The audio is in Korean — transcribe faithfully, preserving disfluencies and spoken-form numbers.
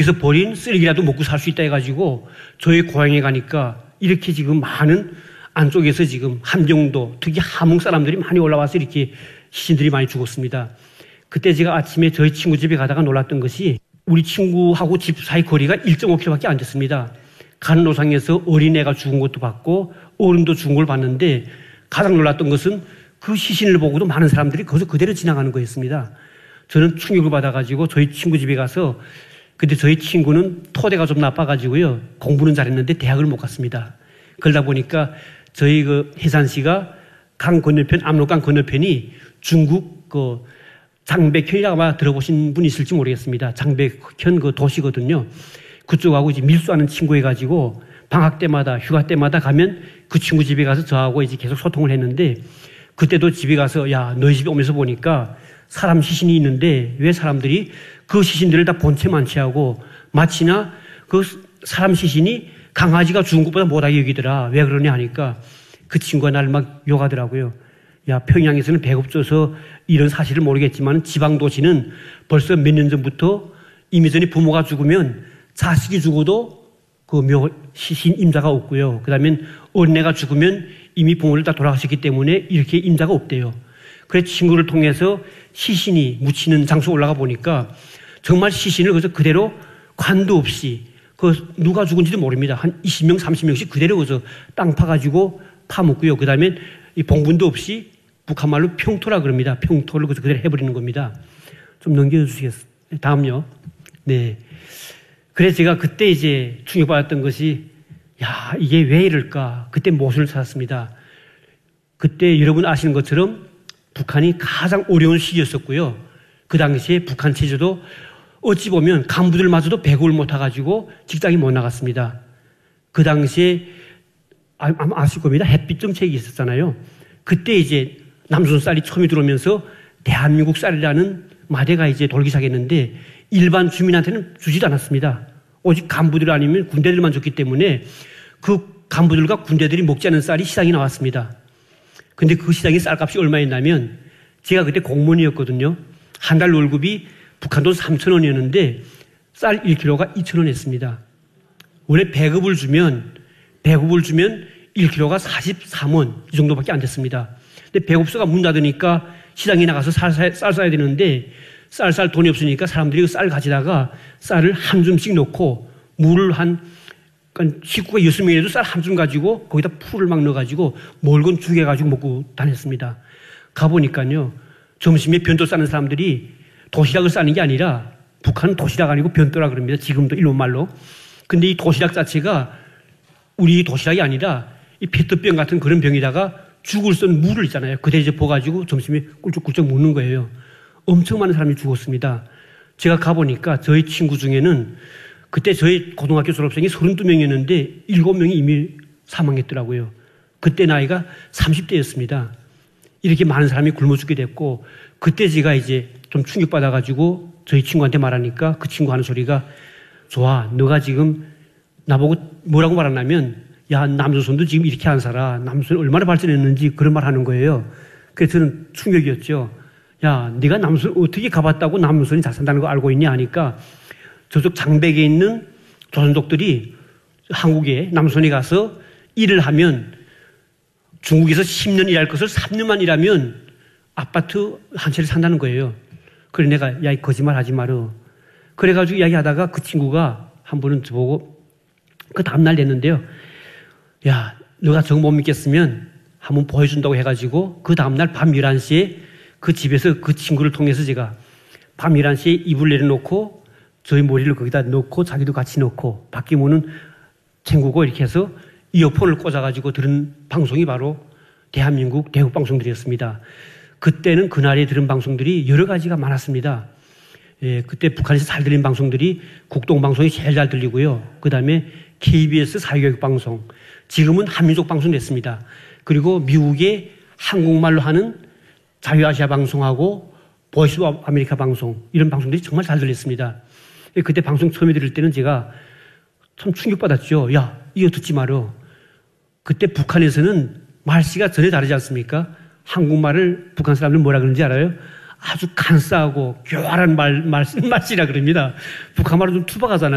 거기서 버린 쓰레기라도 먹고 살 수 있다 해가지고 저희 고향에 가니까 이렇게 지금 많은 안쪽에서 지금 함경도, 특히 함흥 사람들이 많이 올라와서 이렇게 시신들이 많이 죽었습니다. 그때 제가 아침에 저희 친구 집에 가다가 놀랐던 것이 우리 친구하고 집 사이 거리가 일 점 오 킬로미터밖에 안 됐습니다. 가는 노상에서 어린애가 죽은 것도 봤고 어른도 죽은 걸 봤는데 가장 놀랐던 것은 그 시신을 보고도 많은 사람들이 거기서 그대로 지나가는 거였습니다. 저는 충격을 받아가지고 저희 친구 집에 가서 근데 저희 친구는 토대가 좀 나빠가지고요. 공부는 잘했는데 대학을 못 갔습니다. 그러다 보니까 저희 그 해산시가 강 건너편, 압록강 건너편이 중국 그 장백현이라고 아마 들어보신 분이 있을지 모르겠습니다. 장백현 그 도시거든요. 그쪽하고 이제 밀수하는 친구 해가지고 방학 때마다, 휴가 때마다 가면 그 친구 집에 가서 저하고 이제 계속 소통을 했는데 그때도 집에 가서 야, 너희 집에 오면서 보니까 사람 시신이 있는데 왜 사람들이 그 시신들을 다 본체만 취하고 마치나 그 사람 시신이 강아지가 죽은 것보다 못하게 여기더라. 왜 그러냐 하니까 그 친구가 나를 막 욕하더라고요. 야, 평양에서는 배고프져서 이런 사실을 모르겠지만 지방도시는 벌써 몇 년 전부터 이미 전에 부모가 죽으면 자식이 죽어도 그 묘, 시신 임자가 없고요. 그 다음에 어린애가 죽으면 이미 부모를 다 돌아가셨기 때문에 이렇게 임자가 없대요. 그래서 친구를 통해서 시신이 묻히는 장소 올라가 보니까 정말 시신을 그래서 그대로 관도 없이 그 누가 죽은지도 모릅니다. 한 이십 명, 삼십 명씩 그대로 그래서 땅 파가지고 파묻고요. 그 다음에 이 봉분도 없이 북한말로 평토라 그럽니다. 평토를 그래서 그대로 해버리는 겁니다. 좀 넘겨주시겠어요? 다음요. 네. 그래서 제가 그때 이제 충격받았던 것이 야, 이게 왜 이럴까? 그때 모순을 찾았습니다. 그때 여러분 아시는 것처럼 북한이 가장 어려운 시기였었고요. 그 당시에 북한 체제도 어찌 보면 간부들마저도 배급을 못해가지고 직장이 못 나갔습니다. 그 당시에 아마 아실 겁니다. 햇빛 정책이 있었잖아요. 그때 이제 남순 쌀이 처음에 들어오면서 대한민국 쌀이라는 마대가 이제 돌기 시작했는데 일반 주민한테는 주지도 않았습니다. 오직 간부들 아니면 군대들만 줬기 때문에 그 간부들과 군대들이 먹지 않은 쌀이 시장에 나왔습니다. 근데 그 시장에 쌀값이 얼마였냐면 제가 그때 공무원이었거든요. 한 달 월급이 북한 돈 삼천 원이었는데 쌀 일 킬로그램가 이천 원 했습니다. 원래 배급을 주면 배급을 주면 일 킬로그램가 사십삼 원 이 정도밖에 안 됐습니다. 근데 배급소가 문 닫으니까 시장에 나가서 쌀, 쌀, 쌀 사야 되는데 쌀 쌀 돈이 없으니까 사람들이 그 쌀 가지다가 쌀을 한 줌씩 넣고 물을 한 그러니까 식구가 여섯 명이라도 쌀 한 줌 가지고 거기다 풀을 막 넣어가지고 몰건 죽여가지고 먹고 다녔습니다. 가보니까요. 점심에 변도 싸는 사람들이 도시락을 싸는 게 아니라 북한은 도시락 아니고 변도라 그럽니다. 지금도 일본말로. 근데 이 도시락 자체가 우리 도시락이 아니라 이 페트병 같은 그런 병에다가 죽을 쓴 물을 있잖아요. 그대 이제 부어가지고 점심에 꿀쩍꿀쩍 먹는 거예요. 엄청 많은 사람이 죽었습니다. 제가 가보니까 저희 친구 중에는 그때 저희 고등학교 졸업생이 서른두 명이었는데 일곱 명이 이미 사망했더라고요. 그때 나이가 삼십 대였습니다. 이렇게 많은 사람이 굶어 죽게 됐고 그때 제가 이제 좀 충격받아가지고 저희 친구한테 말하니까 그 친구 하는 소리가 좋아, 너가 지금 나보고 뭐라고 말하냐면 야, 남조선도 지금 이렇게 안 살아. 남조선이 얼마나 발전했는지 그런 말 하는 거예요. 그래서 저는 충격이었죠. 야, 네가 남조선 어떻게 가봤다고 남조선이 잘 산다는 거 알고 있냐 하니까 저쪽 장백에 있는 조선족들이 한국에 남조선에 가서 일을 하면 중국에서 십 년 일할 것을 삼 년만 일하면 아파트 한 채를 산다는 거예요. 그래 내가 야, 거짓말 하지 마라. 그래가지고 이야기하다가 그 친구가 한 번은 저보고 그 다음날 됐는데요. 야, 너가 정 못 믿겠으면 한번 보여준다고 해가지고 그 다음날 밤 열한 시에 그 집에서 그 친구를 통해서 제가 밤 열한 시에 이불 내려놓고 저희 머리를 거기다 넣고 자기도 같이 넣고 밖에 문은 헹구고 이렇게 해서 이어폰을 꽂아가지고 들은 방송이 바로 대한민국 대국방송들이었습니다. 그때는 그날에 들은 방송들이 여러 가지가 많았습니다. 예, 그때 북한에서 잘 들린 방송들이 국동방송이 제일 잘 들리고요. 그 다음에 케이비에스 사회교육방송, 지금은 한민족 방송 됐습니다. 그리고 미국의 한국말로 하는 자유아시아 방송하고 보이스 오브 아메리카 방송, 이런 방송들이 정말 잘 들렸습니다. 그때 방송 처음에 들을 때는 제가 참 충격받았죠. 야, 이거 듣지 마라. 그때 북한에서는 말씨가 전혀 다르지 않습니까? 한국말을 북한 사람들 뭐라 그러는지 알아요? 아주 간싸하고 교활한 말, 말, 말씨라 그럽니다. 북한말은 좀 투박하잖아요.